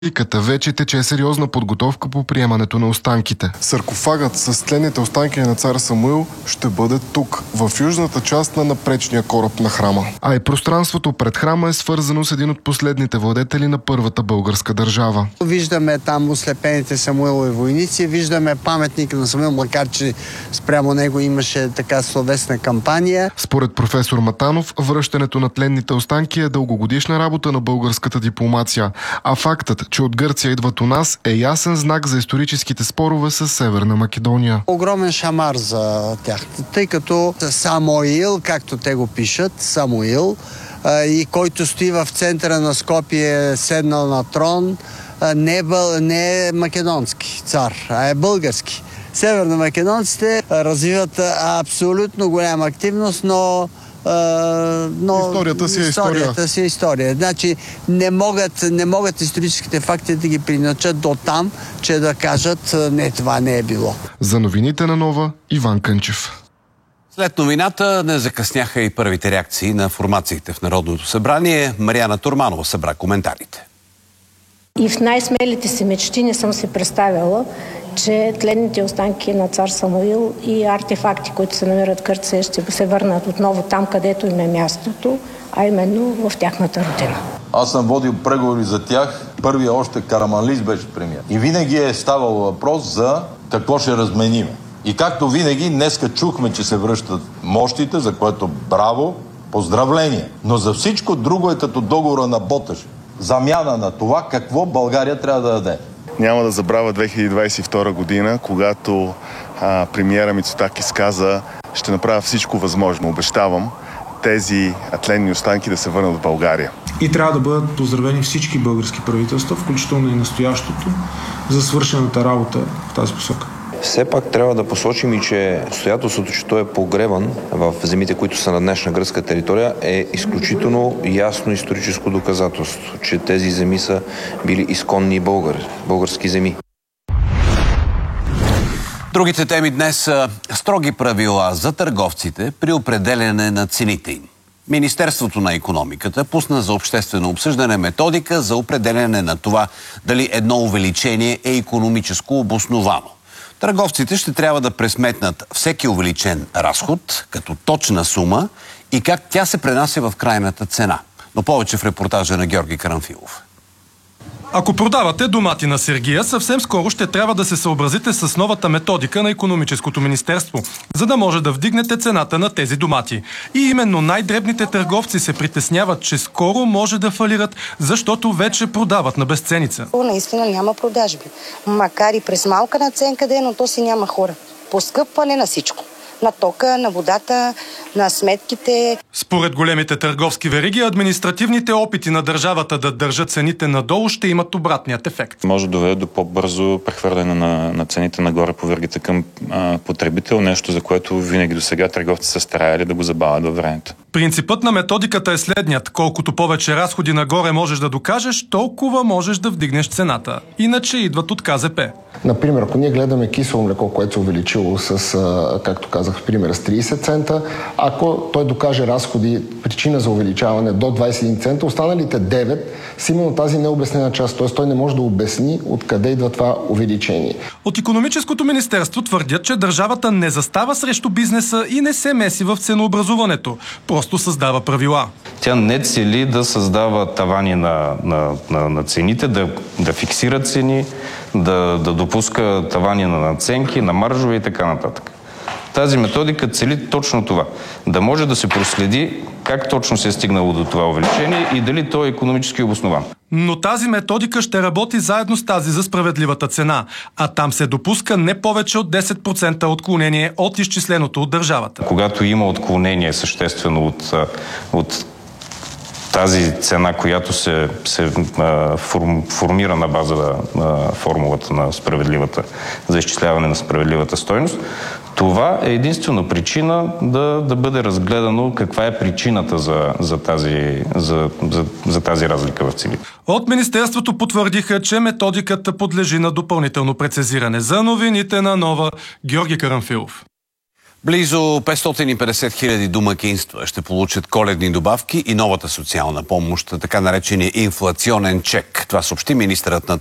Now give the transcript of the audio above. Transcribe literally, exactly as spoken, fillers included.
вече тече сериозна подготовка по приемането на останките. Саркофагът с тленните останки на цар Самуил ще бъде тук, в южната част на напречния кораб на храма. А и пространството пред храма е свързано с един от последните владетели на първата българска държава. Виждаме там ослепените Самуилови войници, виждаме паметника на Самуил, макар че спрямо него имаше така словесна кампания. Според професор Матанов, връщането на тленните останки е дългогодишна работа на българската дипломация, а фактът, че от Гърция идват у нас, е ясен знак за историческите спорове с Северна Македония. Огромен шамар за тях, тъй като Самуил, както те го пишат, Самуил, и който стои в центъра на Скопие, седнал на трон, не е, бъл, не е македонски цар, а е български. Северномакедонците развиват абсолютно голяма активност, но но историята си е история. Историята си е история. Значи не могат, не могат историческите факти да ги приначат до там, че да кажат не, това не е било. За новините на Нова, Иван Кънчев. След новината не закъсняха и първите реакции на формациите в Народното събрание. Мариана Турманова събра коментарите. И в най-смелите си мечти не съм си представяла, че тленните останки на цар Самуил и артефакти, които се намират в Гърция, ще се върнат отново там, където им е мястото, а именно в тяхната родина. Аз съм водил преговори за тях. Първият още Караманлис беше премиер. И винаги е ставал въпрос за какво ще разменим. И както винаги, днеска чухме, че се връщат мощите, за което браво, поздравление. Но за всичко друго е като договора на Боташ. Замяна на това какво България трябва да даде. Няма да забравя две хиляди двадесет и втора година, когато а, премиера Мицотакис каза: ще направя всичко възможно, обещавам тези тленни останки да се върнат в България. И трябва да бъдат поздравени всички български правителства, включително и настоящото, за свършената работа в тази посока. Все пак трябва да посочим и, че обстоятелството, че той е погребан в земите, които са на днешна гръцка територия, е изключително ясно историческо доказателство, че тези земи са били изконни българи, български земи. Другите теми днес са строги правила за търговците при определяне на цените им. Министерството на икономиката пусна за обществено обсъждане методика за определяне на това дали едно увеличение е икономическо обосновано. Търговците ще трябва да пресметнат всеки увеличен разход като точна сума и как тя се пренася в крайната цена. Но повече в репортажа на Георги Карамфилов. Ако продавате домати на Сергия, съвсем скоро ще трябва да се съобразите с новата методика на Икономическото министерство, за да може да вдигнете цената на тези домати. И именно най-дребните търговци се притесняват, че скоро може да фалират, защото вече продават на безценица. Наистина няма продажби. Макар и през малка наценка да е, но то си няма хора. Поскъпване на всичко. На тока, на водата, на сметките. Според големите търговски вериги, административните опити на държавата да държат цените надолу ще имат обратният ефект. Може да доведе до по-бързо прехвърляне на, на цените нагоре по веригите към а, потребител, нещо за което винаги до сега търговци са стараяли да го забавят във времето. Принципът на методиката е следният. Колкото повече разходи нагоре можеш да докажеш, толкова можеш да вдигнеш цената. Иначе идват от Ка Зе Пе. Например, ако ние гледаме кисело млеко, което се увеличило с, както казах в примера, с тридесет цента, ако той докаже разходи, причина за увеличаване до двадесет и един цента, останалите девет са именно тази необяснена част, т.е. той не може да обясни откъде идва това увеличение. От Икономическото министерство твърдят, че държавата не застава срещу бизнеса и не се меси в ценообразуването, просто създава правила. Тя не цели да създава тавани на, на, на, на цените, да, да фиксира цени, да, да допуска тавани на надценки, на маржове и така нататък. Тази методика цели точно това. Да може да се проследи как точно се е стигнало до това увеличение и дали то е икономически обоснован. Но тази методика ще работи заедно с тази за справедливата цена, а там се допуска не повече от десет процента отклонение от изчисленото от държавата. Когато има отклонение съществено от, от тази цена, която се, се а, форм, формира на база на формулата на справедливата, за изчисляване на справедливата стойност, това е единствена причина да, да бъде разгледано каква е причината за, за, тази, за, за, за тази разлика в цените. От Министерството потвърдиха, че методиката подлежи на допълнително прецизиране. За новините на Нова, Георги Карамфилов. Близо петстотин и петдесет хиляди домакинства ще получат коледни добавки и новата социална помощ, така наречения инфлационен чек. Това съобщи министърът на